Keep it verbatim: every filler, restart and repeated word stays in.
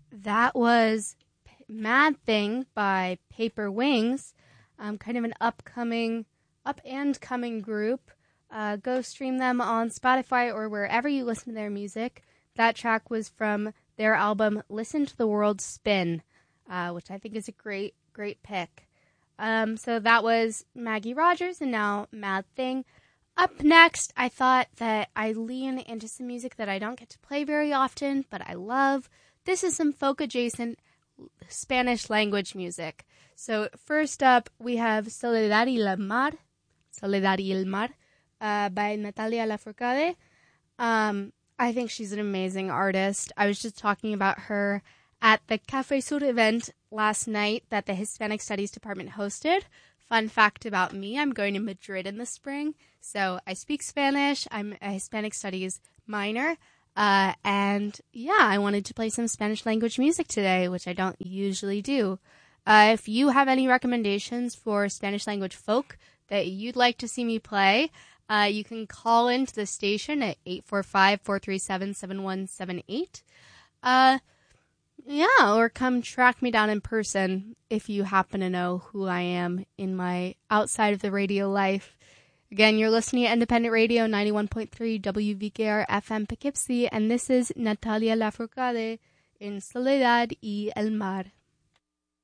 That was P- Mad Thing by Paper Wings, um, kind of an upcoming, up and coming group. Uh, go stream them on Spotify or wherever you listen to their music. That track was from their album Listen to the World Spin, uh, which I think is a great, great pick. Um, so that was Maggie Rogers, and now Mad Thing. Up next, I thought that I lean into some music that I don't get to play very often, but I love. This is some folk-adjacent Spanish language music. So first up, we have Soledad y la Mar, Soledad y el Mar, uh, by Natalia Lafourcade. Um, I think she's an amazing artist. I was just talking about her at the Café Sur event last night that the Hispanic Studies Department hosted. Fun fact about me, I'm going to Madrid in the spring, so I speak Spanish. I'm a Hispanic Studies minor, uh, and yeah, I wanted to play some Spanish language music today, which I don't usually do. Uh, if you have any recommendations for Spanish language folk that you'd like to see me play, uh, you can call into the station at eight four five, four three seven, seven one seven eight. Uh, Yeah, or come track me down in person if you happen to know who I am in my outside of the radio life. Again, you're listening to Independent Radio ninety-one point three W V K R F M Poughkeepsie, and this is Natalia Lafourcade in Soledad y el Mar.